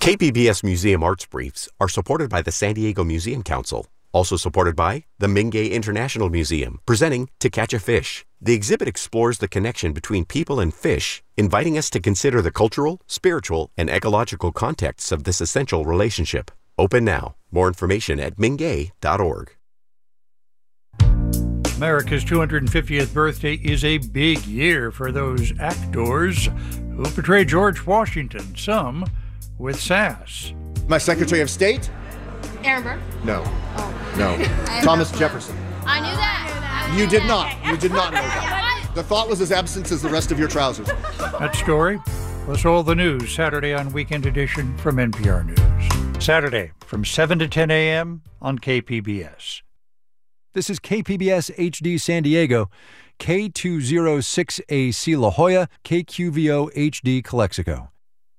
KPBS Museum Arts Briefs are supported by the San Diego Museum Council. Also supported by the Mingei International Museum, presenting To Catch a Fish. The exhibit explores the connection between people and fish, inviting us to consider the cultural, spiritual, and ecological contexts of this essential relationship. Open now. More information at mingei.org. America's 250th birthday is a big year for those actors who portray George Washington, some with sass. My Secretary of State? Aaron Burr? No. Oh. No. Thomas Jefferson. I knew that. You did not. You did not know that. The thought was as absent as the rest of your trousers. That story plus all the news Saturday on Weekend Edition from NPR News. Saturday from 7 to 10 a.m. on KPBS. This is KPBS HD San Diego, K206AC La Jolla, KQVO HD Calexico.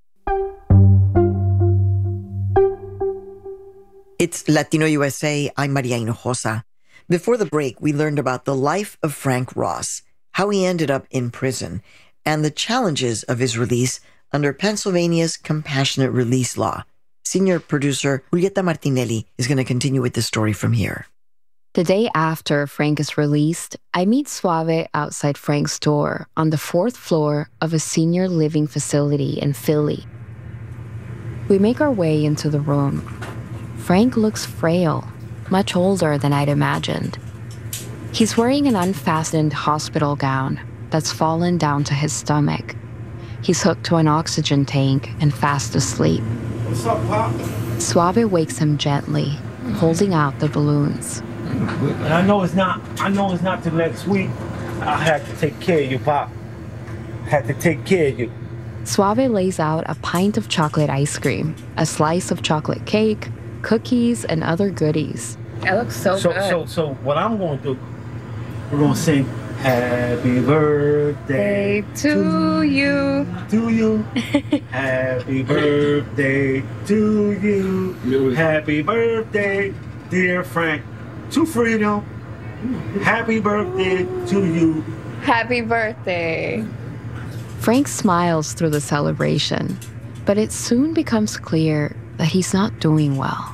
It's Latino USA. I'm Maria Hinojosa. Before the break, we learned about the life of Frank Ross, how he ended up in prison, and the challenges of his release under Pennsylvania's compassionate release law. Senior producer Julieta Martinelli is going to continue with the story from here. The day after Frank is released, I meet Suave outside Frank's door on the 4th floor of a senior living facility in Philly. We make our way into the room. Frank looks frail, much older than I'd imagined. He's wearing an unfastened hospital gown that's fallen down to his stomach. He's hooked to an oxygen tank and fast asleep. What's up, Pop? Suave wakes him gently, holding out the balloons. And I know it's not till next week. I have to take care of you, Pop. I have to take care of you. Suave lays out a pint of chocolate ice cream, a slice of chocolate cake, cookies, and other goodies. It looks so good. So what I'm going to do, we're going to sing Happy Birthday to you. To you. Happy birthday to you. Happy birthday, dear Frank. To freedom. Happy birthday to you. Happy birthday. Frank smiles through the celebration, but it soon becomes clear that he's not doing well.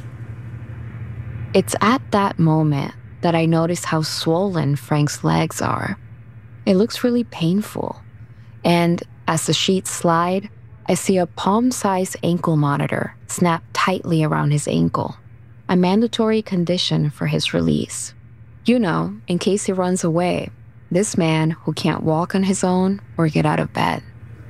It's at that moment that I notice how swollen Frank's legs are. It looks really painful. And as the sheets slide, I see a palm-sized ankle monitor snapped tightly around his ankle, a mandatory condition for his release. You know, in case he runs away, this man who can't walk on his own or get out of bed.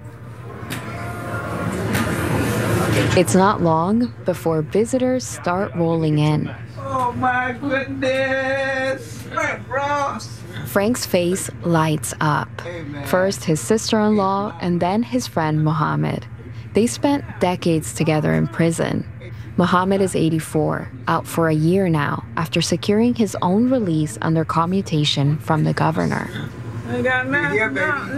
It's not long before visitors start rolling in. Oh my goodness! Frank Ross! Frank's face lights up. First his sister-in-law and then his friend Mohammed. They spent decades together in prison. Mohammed is 84, out for a year now after securing his own release under commutation from the governor. I got nothing.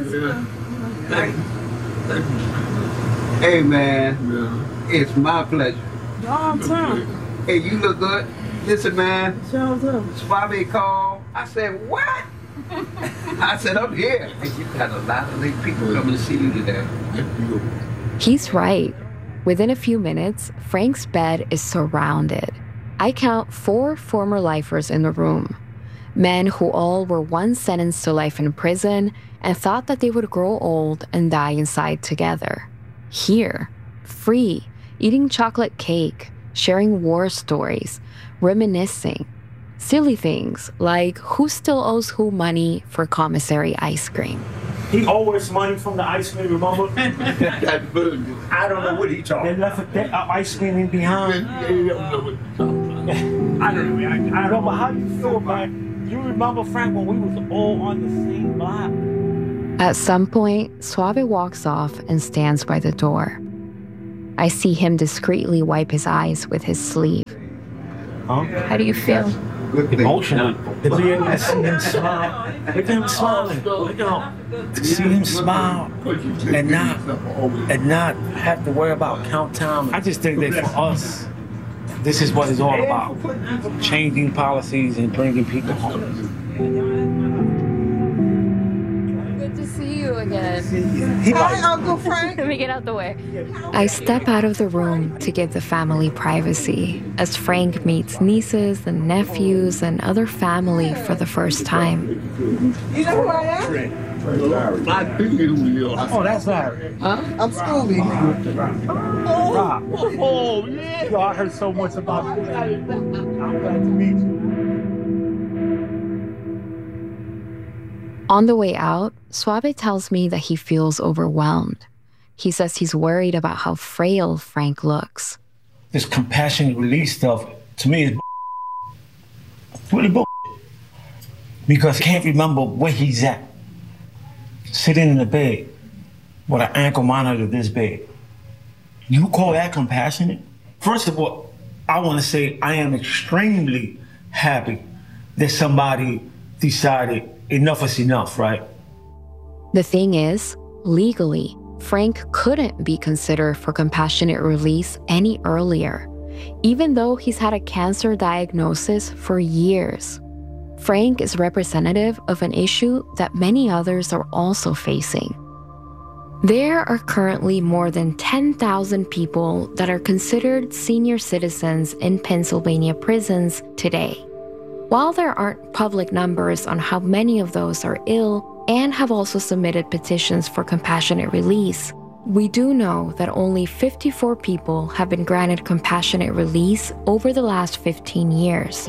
Hey man, it's my pleasure. Hey, you look good. Listen man, Suave called. I said, what? I said, I'm here. And you got a lot of late people coming to see you today. He's right. Within a few minutes, Frank's bed is surrounded. I count 4 former lifers in the room. Men who all were once sentenced to life in prison and thought that they would grow old and die inside together. Here, free, eating chocolate cake, sharing war stories, reminiscing. Silly things like who still owes who money for commissary ice cream. He owed us money from the ice cream, remember? I don't know what he talking. They left ice cream behind. I don't know, but how do you feel about it? You remember, Frank, when we was all on the same block? At some point, Suave walks off and stands by the door. I see him discreetly wipe his eyes with his sleeve. Huh? How do you feel? Emotional. To be able to see him smile. Look at him smiling. Look at him. To see him smile and not have to worry about count time. I just think that for us, this is what it's all about. Changing policies and bringing people home. Good to see you again. Hi, Uncle Frank. Let me get out the way. I step out of the room to give the family privacy as Frank meets nieces and nephews and other family for the first time. You know who I am? Oh, that's Larry. Huh? I'm Scooby. Oh, yeah. Yo, I heard so much about you. I'm glad to meet you. On the way out, Suave tells me that he feels overwhelmed. He says he's worried about how frail Frank looks. This compassionate release stuff, to me, is really bull. Because I can't remember where he's at. Sitting in the bed with an ankle monitor this big. You call that compassionate? First of all, I want to say I am extremely happy that somebody decided enough is enough, right? The thing is, legally, Frank couldn't be considered for compassionate release any earlier, even though he's had a cancer diagnosis for years. Frank is representative of an issue that many others are also facing. There are currently more than 10,000 people that are considered senior citizens in Pennsylvania prisons today. While there aren't public numbers on how many of those are ill and have also submitted petitions for compassionate release, we do know that only 54 people have been granted compassionate release over the last 15 years.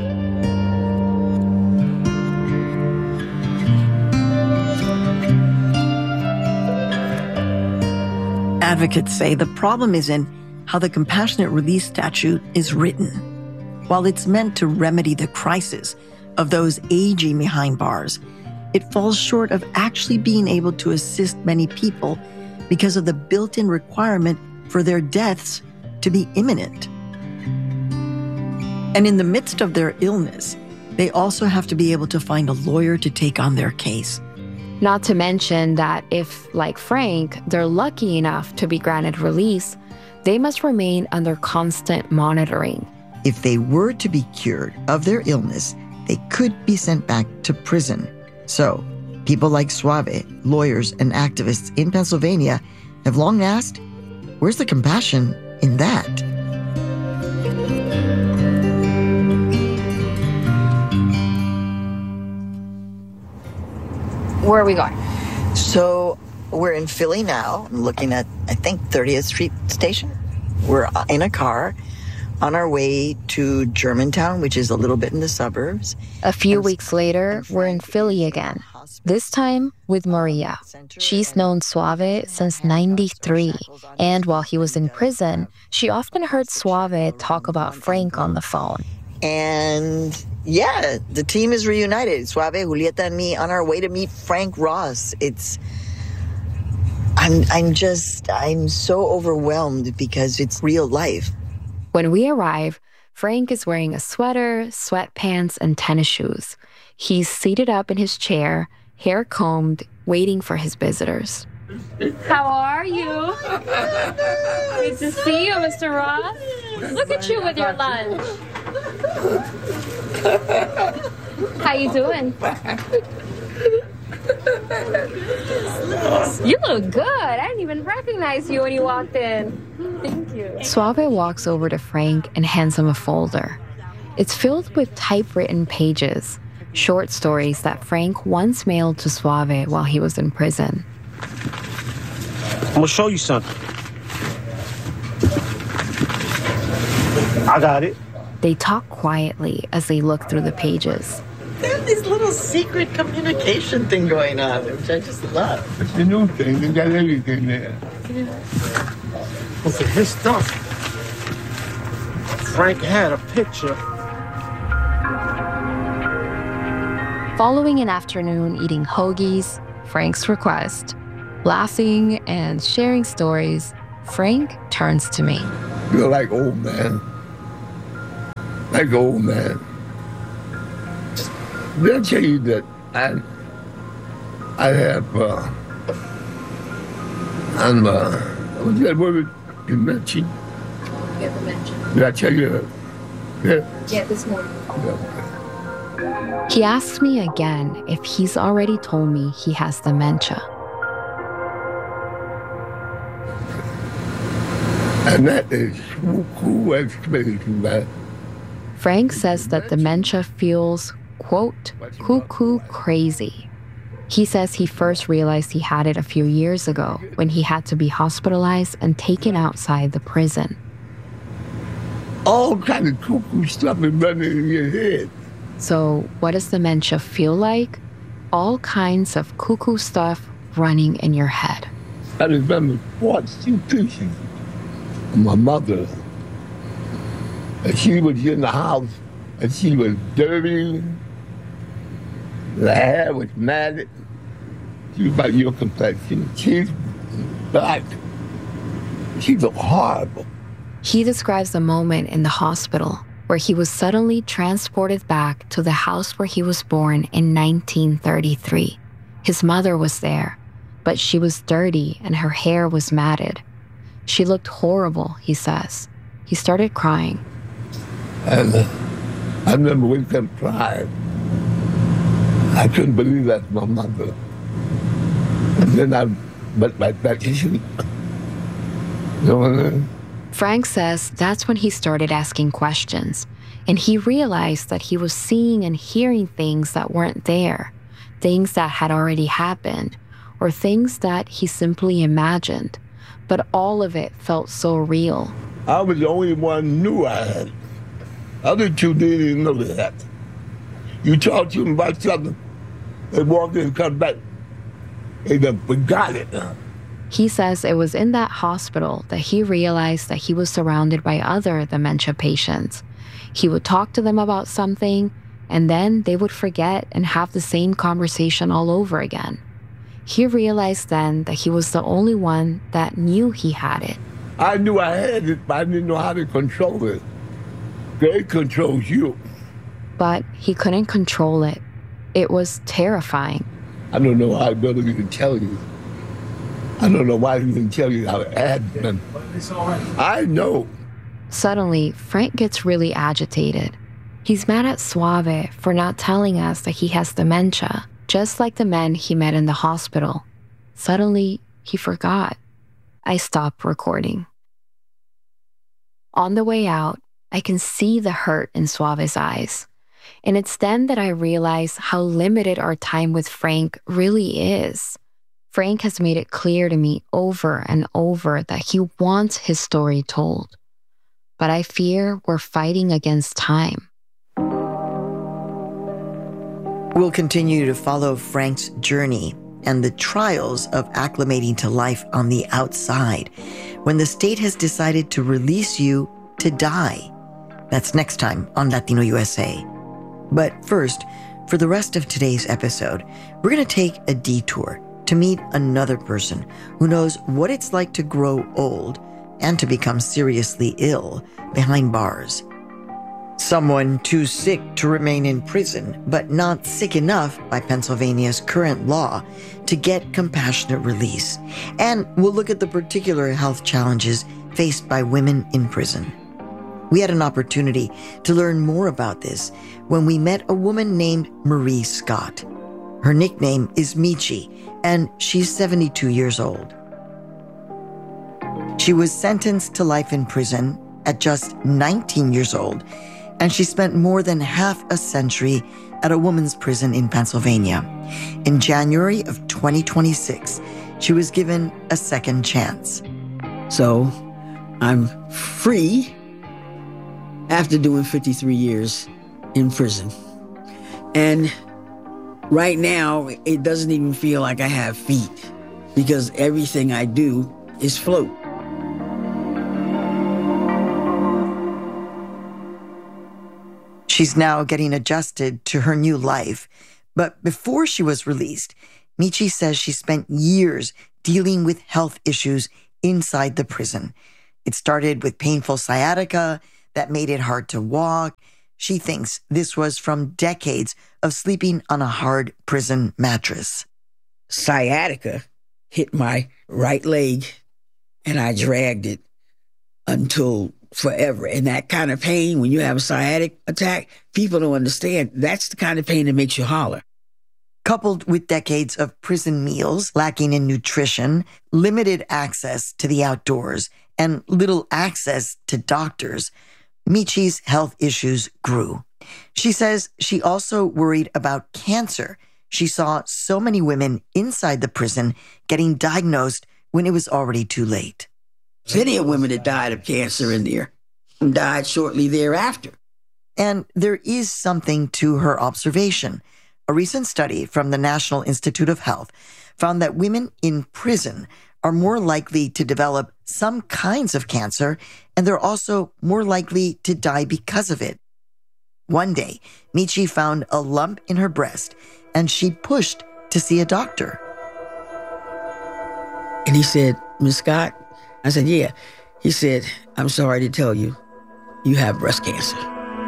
Advocates say the problem is in how the compassionate release statute is written. While it's meant to remedy the crisis of those aging behind bars, it falls short of actually being able to assist many people because of the built-in requirement for their deaths to be imminent. And in the midst of their illness, they also have to be able to find a lawyer to take on their case. Not to mention that if, like Frank, they're lucky enough to be granted release, they must remain under constant monitoring. If they were to be cured of their illness, they could be sent back to prison. So, people like Suave, lawyers, and activists in Pennsylvania have long asked, where's the compassion in that? Where are we going? So, we're in Philly now. I'm looking at, I think, 30th Street Station. We're in a car on our way to Germantown, which is a little bit in the suburbs. A few weeks later, we're in Philly again, this time with Maria. She's known Suave since '93, and while he was in prison, she often heard Suave talk about Frank on the phone. And yeah, the team is reunited. Suave, Julieta, and me on our way to meet Frank Ross. I'm so overwhelmed because it's real life. When we arrive, Frank is wearing a sweater, sweatpants, and tennis shoes. He's seated up in his chair, hair combed, waiting for his visitors. How are you? Good to see you, Mr. Ross. Look at you with your lunch. How you doing? You look good. I didn't even recognize you when you walked in. Thank you. Suave walks over to Frank and hands him a folder. It's filled with typewritten pages, short stories that Frank once mailed to Suave while he was in prison. I'm gonna show you something. I got it. They talk quietly as they look through the pages. They have this little secret communication thing going on, which I just love. It's the new thing. They got everything there. Look at his stuff. Frank had a picture. Following an afternoon eating hoagies, Frank's request, laughing and sharing stories, Frank turns to me. You're like old man. Like old man. They'll tell you that I have, I'm, what's that word? Dementia? Yeah, dementia. Did I tell you? Yeah, this morning. He asks me again if he's already told me he has dementia. And that is cuckoo explanation, man. Frank says that dementia feels, quote, cuckoo crazy. He says he first realized he had it a few years ago when he had to be hospitalized and taken outside the prison. All kind of cuckoo stuff is running in your head. So what does dementia feel like? All kinds of cuckoo stuff running in your head. I remember watching pictures of my mother. And she was in the house, and she was dirty. The hair was matted. She was about your complexion. She's black. She looked horrible. He describes the moment in the hospital where he was suddenly transported back to the house where he was born in 1933. His mother was there, but she was dirty and her hair was matted. She looked horrible, he says. He started crying. And I remember waking up crying. I couldn't believe that's my mother. And then I went right back to sleep. You know what I mean? Frank says that's when he started asking questions, and he realized that he was seeing and hearing things that weren't there, things that had already happened, or things that he simply imagined. But all of it felt so real. I was the only one who knew I had it. Other two didn't even know that. You talk to them about something, they walk in and come back. They done forgot it. He says it was in that hospital that he realized that he was surrounded by other dementia patients. He would talk to them about something, and then they would forget and have the same conversation all over again. He realized then that he was the only one that knew he had it. I knew I had it, but I didn't know how to control it. They control you. But he couldn't control it. It was terrifying. I don't know how I better even tell you. I don't know why I even tell you how it happened. I know. Suddenly, Frank gets really agitated. He's mad at Suave for not telling us that he has dementia, just like the men he met in the hospital. Suddenly, he forgot. I stopped recording. On the way out, I can see the hurt in Suave's eyes. And it's then that I realize how limited our time with Frank really is. Frank has made it clear to me over and over that he wants his story told. But I fear we're fighting against time. We'll continue to follow Frank's journey and the trials of acclimating to life on the outside when the state has decided to release you to die. That's next time on Latino USA. But first, for the rest of today's episode, we're going to take a detour to meet another person who knows what it's like to grow old and to become seriously ill behind bars. Someone too sick to remain in prison, but not sick enough by Pennsylvania's current law to get compassionate release. And we'll look at the particular health challenges faced by women in prison. We had an opportunity to learn more about this when we met a woman named Marie Scott. Her nickname is Michi, and she's 72 years old. She was sentenced to life in prison at just 19 years old, and she spent more than half a century at a women's prison in Pennsylvania. In January of 2026, she was given a second chance. So I'm free after doing 53 years in prison. And right now, it doesn't even feel like I have feet because everything I do is float. She's now getting adjusted to her new life. But before she was released, Michi says she spent years dealing with health issues inside the prison. It started with painful sciatica that made it hard to walk. She thinks this was from decades of sleeping on a hard prison mattress. Sciatica hit my right leg, and I dragged it until forever. And that kind of pain, when you have a sciatic attack, people don't understand. That's the kind of pain that makes you holler. Coupled with decades of prison meals lacking in nutrition, limited access to the outdoors, and little access to doctors, Michi's health issues grew. She says she also worried about cancer. She saw so many women inside the prison getting diagnosed when it was already too late. Plenty of women that died of cancer in there and died shortly thereafter. And there is something to her observation. A recent study from the National Institute of Health found that women in prison are more likely to develop some kinds of cancer, and they're also more likely to die because of it. One day, Michi found a lump in her breast, and she pushed to see a doctor. And he said, "Miss Scott?" I said, "Yeah." He said, "I'm sorry to tell you, you have breast cancer."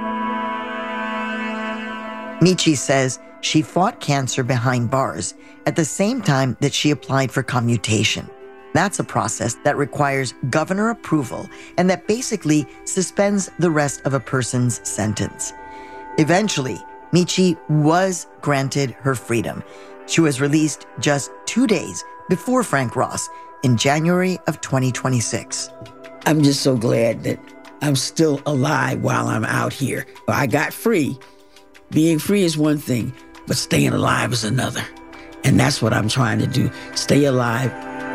Michi says she fought cancer behind bars at the same time that she applied for commutation. That's a process that requires governor approval and that basically suspends the rest of a person's sentence. Eventually, Michi was granted her freedom. She was released just 2 days before Frank Ross in January of 2026. I'm just so glad that I'm still alive while I'm out here. I got free. Being free is one thing, but staying alive is another. And that's what I'm trying to do, stay alive.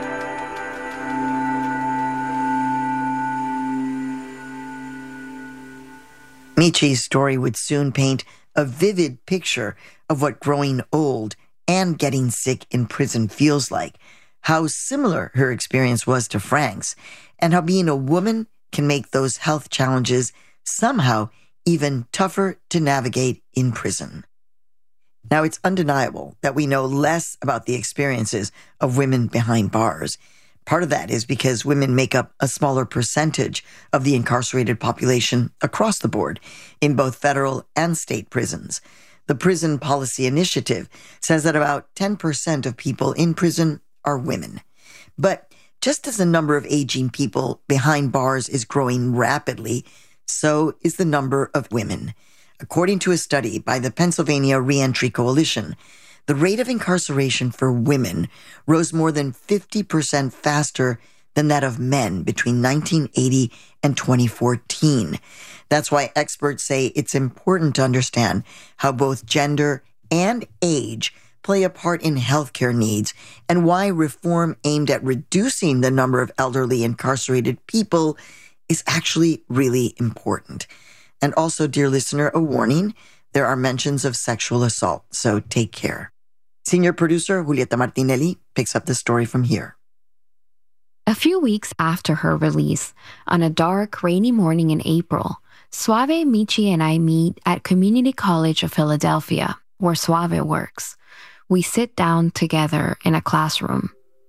Michi's story would soon paint a vivid picture of what growing old and getting sick in prison feels like, how similar her experience was to Frank's, and how being a woman can make those health challenges somehow even tougher to navigate in prison. Now, it's undeniable that we know less about the experiences of women behind bars. Part of that is because women make up a smaller percentage of the incarcerated population across the board in both federal and state prisons. The Prison Policy Initiative says that about 10% of people in prison are women. But just as the number of aging people behind bars is growing rapidly, so is the number of women. According to a study by the Pennsylvania Reentry Coalition, the rate of incarceration for women rose more than 50% faster than that of men between 1980 and 2014. That's why experts say it's important to understand how both gender and age play a part in healthcare needs and why reform aimed at reducing the number of elderly incarcerated people is actually really important. And also, dear listener, a warning, there are mentions of sexual assault, so take care. Senior producer Julieta Martinelli picks up the story from here. A few weeks after her release, on a dark, rainy morning in April, Suave, Michi, and I meet at Community College of Philadelphia, where Suave works. We sit down together in a classroom.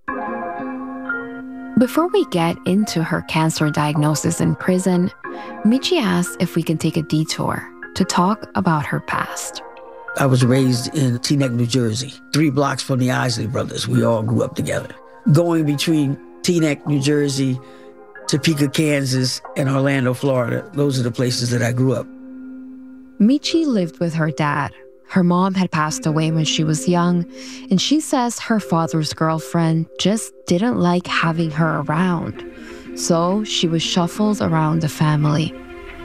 Before we get into her cancer diagnosis in prison, Michi asks if we can take a detour to talk about her past. I was raised in Teaneck, New Jersey, 3 blocks from the Isley Brothers. We all grew up together. Going between Teaneck, New Jersey, Topeka, Kansas, and Orlando, Florida, those are the places that I grew up. Michi lived with her dad. Her mom had passed away when she was young, and she says her father's girlfriend just didn't like having her around. So she was shuffled around the family.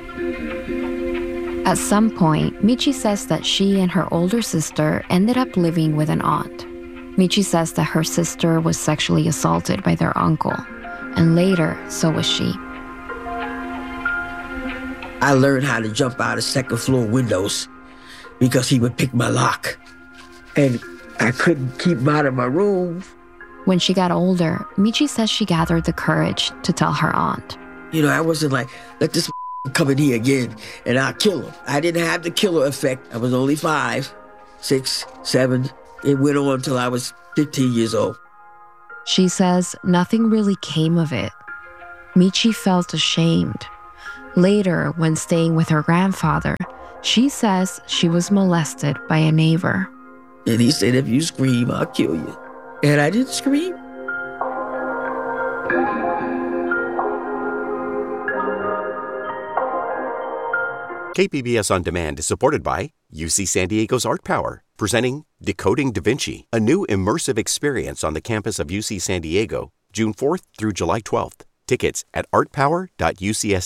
At some point, Michi says that she and her older sister ended up living with an aunt. Michi says that her sister was sexually assaulted by their uncle, and later, so was she. I learned how to jump out of second-floor windows because he would pick my lock. And I couldn't keep him out of my room. When she got older, Michi says she gathered the courage to tell her aunt. You know, I wasn't like, let this come in here again and I'll kill him. I didn't have the killer effect. I was only 5, 6, 7. It went on until I was 15 years old. She says nothing really came of it. Michi felt ashamed. Later, when staying with her grandfather, she says she was molested by a neighbor. And he said, if you scream, I'll kill you. And I didn't scream. KPBS On Demand is supported by UC San Diego's Art Power, presenting Decoding Da Vinci, a new immersive experience on the campus of UC San Diego, June 4th through July 12th. Tickets at artpower.ucsc.edu.